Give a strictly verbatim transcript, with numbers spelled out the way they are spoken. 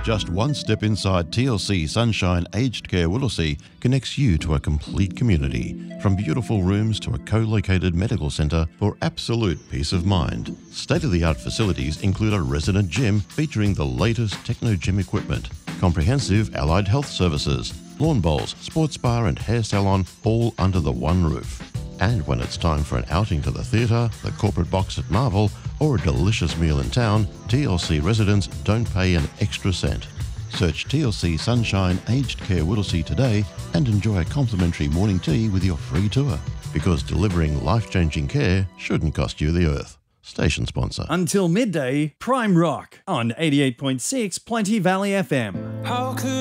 Just one step inside T L C Sunshine Aged Care Whittlesea connects you to a complete community. From beautiful rooms to a co-located medical centre for absolute peace of mind. State-of-the-art facilities include a resident gym featuring the latest techno gym equipment, comprehensive allied health services, lawn bowls, sports bar and hair salon all under the one roof. And when it's time for an outing to the theatre, the corporate box at Marvel, or a delicious meal in town, T L C residents don't pay an extra cent. Search T L C Sunshine Aged Care Whittlesea today and enjoy a complimentary morning tea with your free tour. Because delivering life-changing care shouldn't cost you the earth. Station sponsor. Until midday, Prime Rock on eighty-eight point six Plenty Valley F M. How could